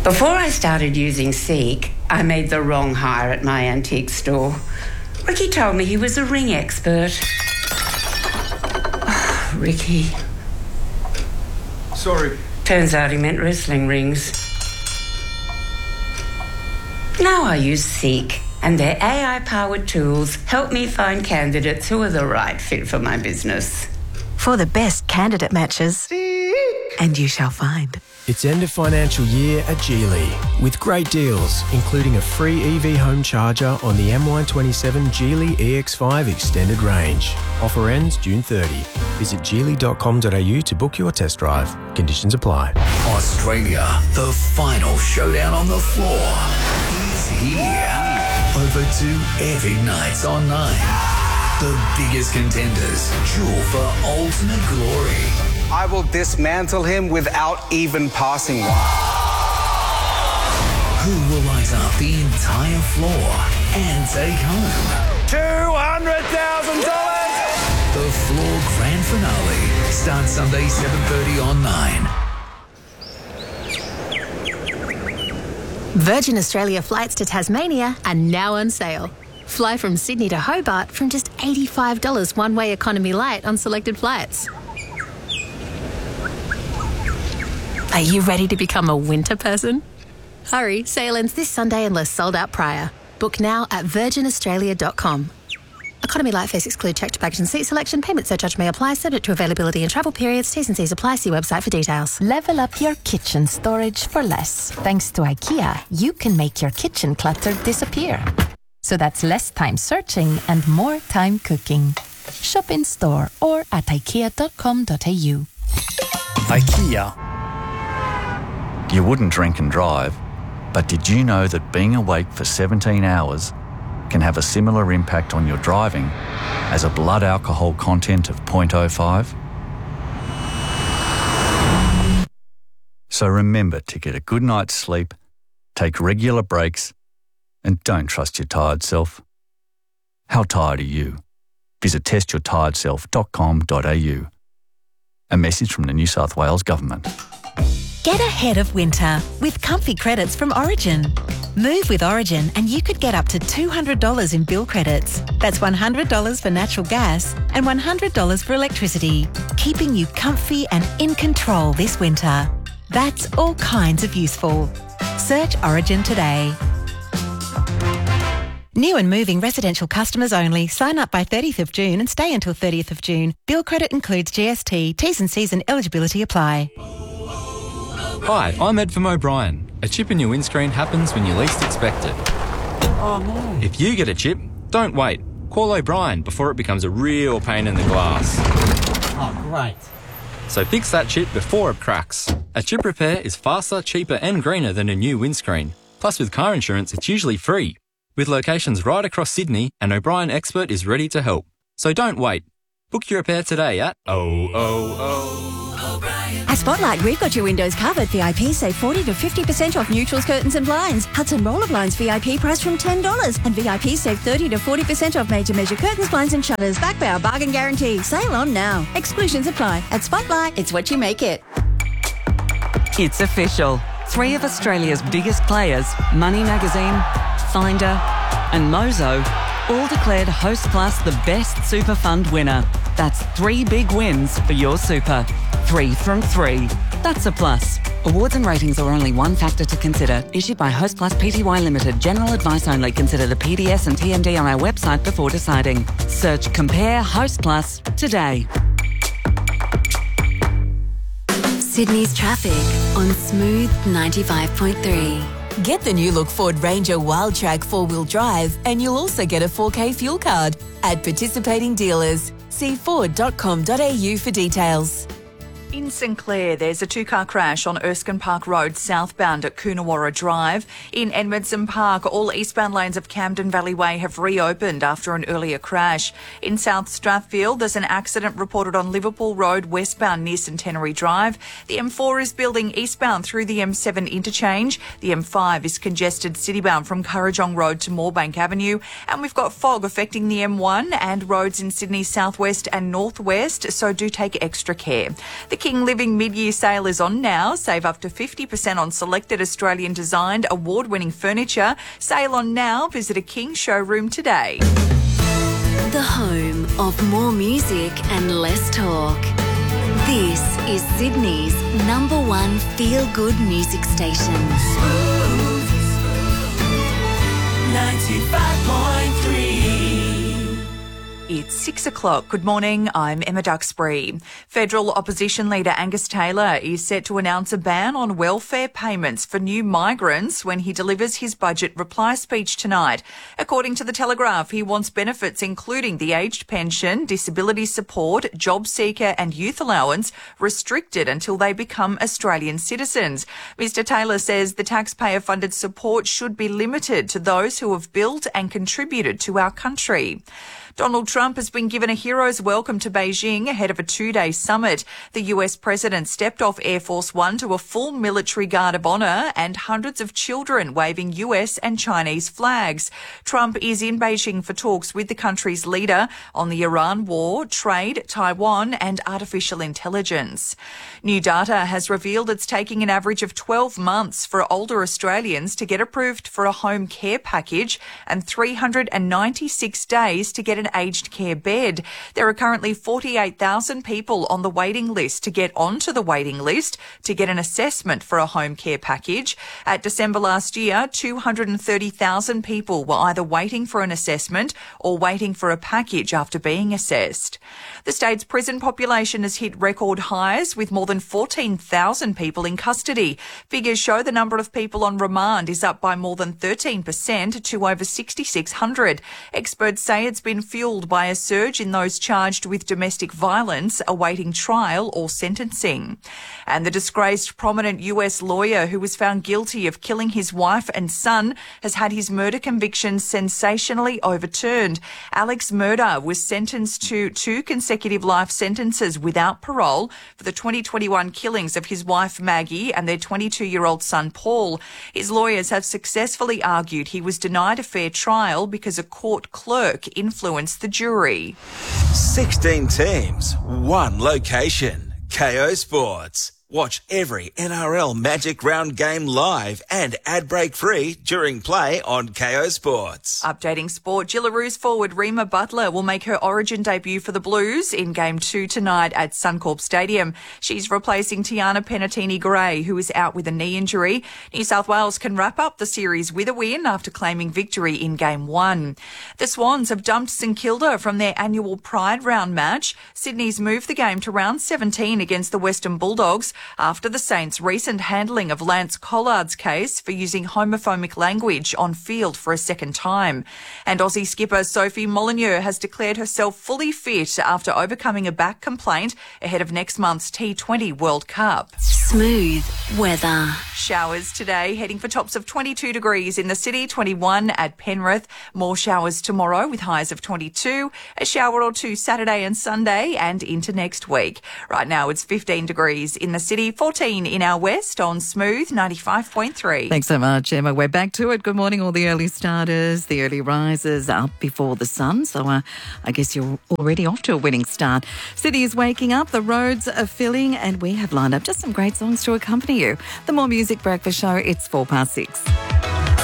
Before I started using Seek, I made the wrong hire at my antique store. Ricky told me he was a ring expert. Oh, Ricky. Sorry. Turns out he meant wrestling rings. Now I use Seek, and their AI-powered tools help me find candidates who are the right fit for my business. For the best candidate matches, Seek. And you shall find. It's end of financial year at Geely with great deals, including a free EV home charger on the MY27 Geely EX5 Extended Range. Offer ends June 30. Visit geely.com.au to book your test drive. Conditions apply. Australia, the final showdown on the floor is here. Over 2 epic nights on 9. The biggest contenders duel for ultimate glory. I will dismantle him without even passing one. Who will light up the entire floor and take home $200,000? The Floor Grand Finale starts Sunday 7:30 on 9. Virgin Australia flights to Tasmania are now on sale. Fly from Sydney to Hobart from just $85 one-way economy light on selected flights. Are you ready to become a winter person? Hurry, sale ends this Sunday unless sold out prior. Book now at virginaustralia.com. Economy light fares exclude checked baggage and seat selection. Payment surcharge may apply, subject to availability and travel periods. T's and C's apply. See website for details. Level up your kitchen storage for less. Thanks to IKEA, you can make your kitchen clutter disappear. So that's less time searching and more time cooking. Shop in store or at ikea.com.au. IKEA. You wouldn't drink and drive, but did you know that being awake for 17 hours can have a similar impact on your driving as a blood alcohol content of 0.05? So remember to get a good night's sleep, take regular breaks, and don't trust your tired self. How tired are you? Visit testyourtiredself.com.au. A message from the New South Wales Government. Get ahead of winter with comfy credits from Origin. Move with Origin and you could get up to $200 in bill credits. That's $100 for natural gas and $100 for electricity, keeping you comfy and in control this winter. That's all kinds of useful. Search Origin today. New and moving residential customers only. Sign up by 30th of June and stay until 30th of June. Bill credit includes GST. T's and C's and eligibility apply. Hi, I'm Ed from O'Brien. A chip in your windscreen happens when you least expect it. Oh no. If you get a chip, don't wait. Call O'Brien before it becomes a real pain in the glass. Oh, great. So fix that chip before it cracks. A chip repair is faster, cheaper and greener than a new windscreen. Plus with car insurance, it's usually free. With locations right across Sydney, an O'Brien expert is ready to help. So don't wait. Book your repair today at At Spotlight, we've got your windows covered. VIP save 40 to 50% off neutrals, curtains and blinds. Hudson Roller Blinds VIP price from $10. And VIP save 30 to 40% off major measure curtains, blinds and shutters. Back by our bargain guarantee. Sale on now. Exclusions apply. At Spotlight, it's what you make it. It's official. 3 of Australia's biggest players, Money Magazine, Finder and Mozo, all declared Hostplus the best super fund winner. That's 3 big wins for your super. 3 from 3. That's a plus. Awards and ratings are only one factor to consider. Issued by Hostplus Pty Limited. General advice only. Consider the PDS and TMD on our website before deciding. Search Compare Hostplus today. Sydney's traffic on Smooth 95.3. Get the new look Ford Ranger Wildtrak 4-wheel drive and you'll also get a 4K fuel card at participating dealers. See ford.com.au for details. In St Clair, there's a 2-car crash on Erskine Park Road southbound at Coonawarra Drive. In Edmondson Park, all eastbound lanes of Camden Valley Way have reopened after an earlier crash. In South Strathfield, there's an accident reported on Liverpool Road westbound near Centenary Drive. The M4 is building eastbound through the M7 interchange. The M5 is congested citybound from Currajong Road to Moorebank Avenue. And we've got fog affecting the M1 and roads in Sydney's southwest and northwest, so do take extra care. The King Living mid-year sale is on now. Save up to 50% on selected Australian-designed award-winning furniture. Sale on now. Visit a King showroom today. The home of more music and less talk. This is Sydney's #1 feel-good music station. 95.3. It's 6 o'clock. Good morning. I'm Emma Duxbury. Federal opposition leader Angus Taylor is set to announce a ban on welfare payments for new migrants when he delivers his budget reply speech tonight. According to The Telegraph, he wants benefits including the aged pension, disability support, job seeker and youth allowance restricted until they become Australian citizens. Mr Taylor says the taxpayer-funded support should be limited to those who have built and contributed to our country. Donald Trump has been given a hero's welcome to Beijing ahead of a 2-day summit. The US president stepped off Air Force One to a full military guard of honour and hundreds of children waving US and Chinese flags. Trump is in Beijing for talks with the country's leader on the Iran war, trade, Taiwan and artificial intelligence. New data has revealed it's taking an average of 12 months for older Australians to get approved for a home care package and 396 days to get an aged care bed. There are currently 48,000 people on the waiting list to get onto the waiting list to get an assessment for a home care package. At December last year, 230,000 people were either waiting for an assessment or waiting for a package after being assessed. The state's prison population has hit record highs with more than 14,000 people in custody. Figures show the number of people on remand is up by more than 13% to over 6,600. Experts say it's been fueled by a surge in those charged with domestic violence awaiting trial or sentencing. And the disgraced prominent US lawyer who was found guilty of killing his wife and son has had his murder conviction sensationally overturned. Alex Murder was sentenced to 2 consecutive life sentences without parole for the 2021 killings of his wife Maggie and their 22-year-old son Paul. His lawyers have successfully argued he was denied a fair trial because a court clerk influenced the jury. 16 teams, 1 location. KO Sports. Watch every NRL Magic Round game live and ad break free during play on KO Sports. Updating sport, Gillaroos forward Rima Butler will make her Origin debut for the Blues in Game 2 tonight at Suncorp Stadium. She's replacing Tiana Penatini-Gray, who is out with a knee injury. New South Wales can wrap up the series with a win after claiming victory in Game 1. The Swans have dumped St Kilda from their annual Pride Round match. Sydney's moved the game to round 17 against the Western Bulldogs after the Saints' recent handling of Lance Collard's case for using homophobic language on field for a second time. And Aussie skipper Sophie Molyneux has declared herself fully fit after overcoming a back complaint ahead of next month's T20 World Cup. Smooth weather. Showers today, heading for tops of 22 degrees in the city, 21 at Penrith. More showers tomorrow with highs of 22. A shower or two Saturday and Sunday and into next week. Right now it's 15 degrees in the city, 14 in our west on Smooth 95.3. Thanks so much, Emma. We're back to it. Good morning, all the early starters, the early risers up before the sun. So I guess you're already off to a winning start. City is waking up, the roads are filling, and we have lined up just some great songs to accompany you. The More Music Breakfast Show, it's 6:04.